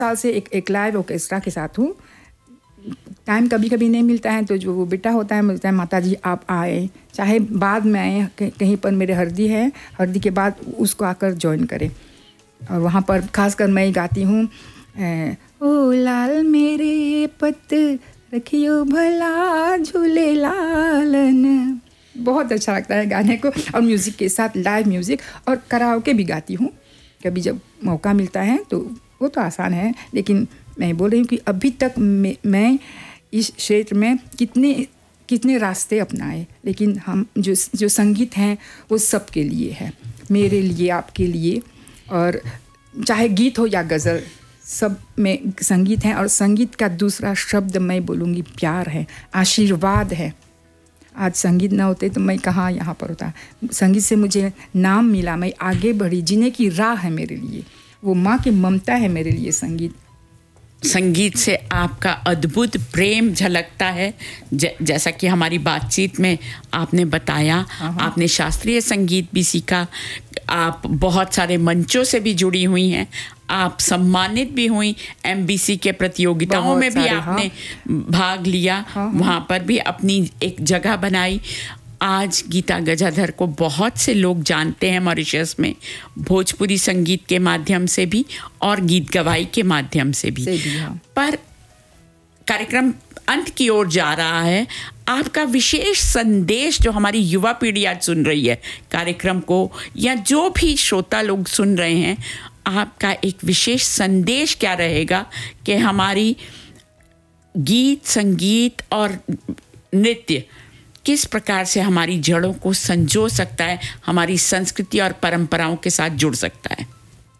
साल से एक लाइव ऑर्केस्ट्रा के साथ हूँ। टाइम कभी कभी नहीं मिलता है तो जो वो बेटा होता है बोलता है माता जी आप आए, चाहे बाद में आए, कहीं पर मेरे हल्दी है, हल्दी के बाद उसको आकर ज्वाइन करें। और वहाँ पर खासकर मैं ही गाती हूँ, ओ लाल मेरे पत रखियो भला झूले लालन। बहुत अच्छा लगता है गाने को, और म्यूज़िक के साथ लाइव म्यूज़िक, और कराओके भी गाती हूँ कभी जब मौका मिलता है। तो वो तो आसान है, लेकिन मैं बोल रही हूँ कि अभी तक मैं इस क्षेत्र में कितने रास्ते अपनाए, लेकिन हम जो संगीत हैं वो सबके लिए है, मेरे लिए, आपके लिए। और चाहे गीत हो या गज़ल, सब में संगीत है। और संगीत का दूसरा शब्द मैं बोलूँगी प्यार है, आशीर्वाद है। आज संगीत ना होते तो मैं कहाँ यहाँ पर होता। संगीत से मुझे नाम मिला, मैं आगे बढ़ी, जीने की राह है मेरे लिए, वो माँ की ममता है मेरे लिए। संगीत से आपका अद्भुत प्रेम झलकता है। जैसा कि हमारी बातचीत में आपने बताया, आपने शास्त्रीय संगीत भी सीखा, आप बहुत सारे मंचों से भी जुड़ी हुई हैं, आप सम्मानित भी हुई, MBC के प्रतियोगिताओं में भी आपने भाग लिया, वहाँ पर भी अपनी एक जगह बनाई। आज गीता गजाधर को बहुत से लोग जानते हैं मॉरिशस में, भोजपुरी संगीत के माध्यम से भी और गीत गवाई के माध्यम से भी। पर कार्यक्रम अंत की ओर जा रहा है। आपका विशेष संदेश जो हमारी युवा पीढ़ी आज सुन रही है कार्यक्रम को, या जो भी श्रोता लोग सुन रहे हैं, आपका एक विशेष संदेश क्या रहेगा कि हमारी गीत, संगीत और नृत्य किस प्रकार से हमारी जड़ों को संजो सकता है, हमारी संस्कृति और परंपराओं के साथ जुड़ सकता है?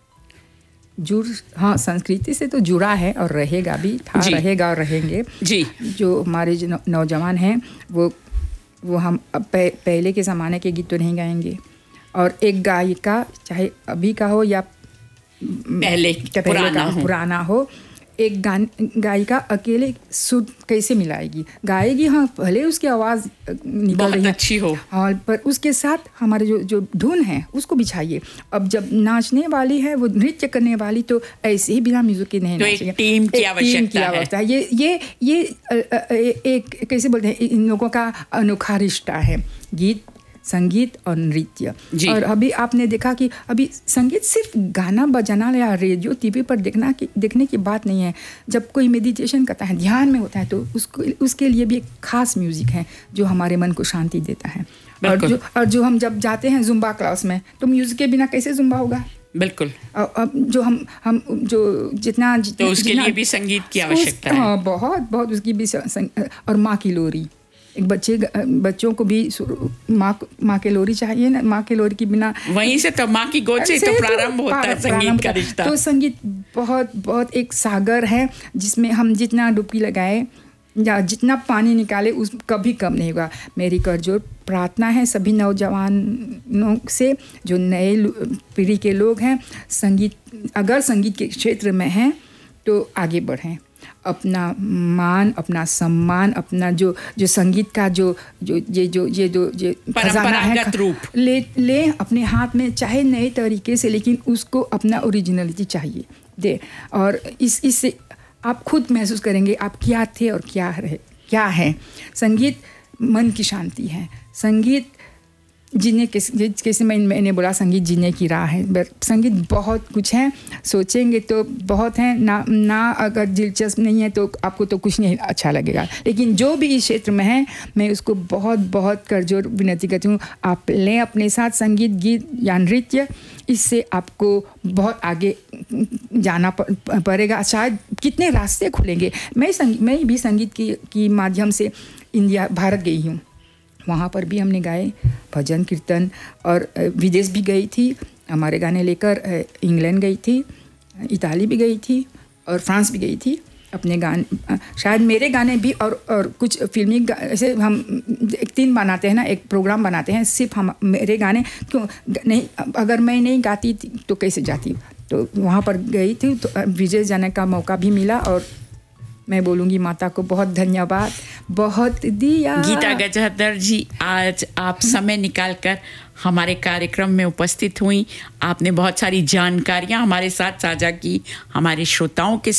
हाँ, संस्कृति से तो जुड़ा है और रहेगा भी, रहेगा और रहेंगे जी। जो हमारे जो नौजवान हैं वो हम पहले के ज़माने के गीत तो नहीं गाएंगे। और एक गायिका, चाहे अभी का हो या पहले पुराना हो, एक गायिका अकेले सुर कैसे मिलाएगी? गाएगी, हाँ, भले उसकी आवाज़ निकल रही है अच्छी हो, हाँ, पर उसके साथ हमारे जो धुन है उसको बिछाइए। अब जब नाचने वाली है, वो नृत्य करने वाली, तो ऐसे ही बिना म्यूजिक के नहीं नाचेगी। एक टीम की आवश्यकता है। ये एक कैसे बोलते हैं, इन लोगों का अनोखा रिश्ता है, गीत, संगीत और नृत्य। और अभी आपने देखा कि अभी संगीत सिर्फ गाना बजाना या रेडियो टीवी पर देखने की बात नहीं है। जब कोई मेडिटेशन करता है, ध्यान में होता है, तो उसके लिए भी एक खास म्यूजिक है जो हमारे मन को शांति देता है। और जो हम जब जाते हैं जुम्बा क्लास में, तो म्यूजिक के बिना कैसे जुम्बा होगा? बिल्कुल। अब जो हम जो जितना तो उसके लिए भी संगीत की आवश्यकता है। हाँ, बहुत उसकी भी। और माँ की लोरी, एक बच्चों को भी माँ के लोरी चाहिए ना, माँ के लोरी के बिना, वहीं से तो माँ की गोद से तो प्रारंभ होता है संगीत का रिश्ता। तो संगीत बहुत एक सागर है जिसमें हम जितना डुबकी लगाए या जितना पानी निकाले उस कभी कम नहीं होगा। मेरी करजोर प्रार्थना है सभी नौजवानों से, जो नए पीढ़ी के लोग हैं, अगर संगीत के क्षेत्र में हैं तो आगे बढ़ें, अपना मान, अपना सम्मान, अपना जो संगीत का जो खजाना है ले अपने हाथ में, चाहे नए तरीके से, लेकिन उसको अपना ओरिजिनलिटी चाहिए दे। और इससे आप खुद महसूस करेंगे आप क्या थे और क्या है। संगीत मन की शांति है, संगीत जीने कैसे मैंने बोला, संगीत जीने की राह है। संगीत बहुत कुछ है, सोचेंगे तो बहुत है ना अगर दिलचस्प नहीं है तो आपको तो कुछ नहीं अच्छा लगेगा। लेकिन जो भी इस क्षेत्र में है, मैं उसको बहुत करजोर विनती करती हूँ, आप लें अपने साथ संगीत, गीत या नृत्य। इससे आपको बहुत आगे जाना पड़ेगा, शायद कितने रास्ते खुलेंगे। मैं भी संगीत की माध्यम से भारत गई हूँ, वहाँ पर भी हमने गाए भजन कीर्तन, और विदेश भी गई थी, हमारे गाने लेकर इंग्लैंड गई थी, इताली भी गई थी और फ्रांस भी गई थी। अपने गाने, शायद मेरे गाने भी और कुछ फिल्मी ऐसे हम 3 बनाते हैं ना, एक प्रोग्राम बनाते हैं सिर्फ हम मेरे गाने। क्यों नहीं, अगर मैं नहीं गाती तो कैसे जाती? तो वहाँ पर गई थी, तो विदेश जाने का मौका भी मिला, और मैं बोलूँगी माता को बहुत धन्यवाद, बहुत दिया। गीता गजाधर जी, आज आप समय निकालकर हमारे कार्यक्रम में उपस्थित हुई, आपने बहुत सारी जानकारियाँ हमारे साथ साझा की, हमारे श्रोताओं के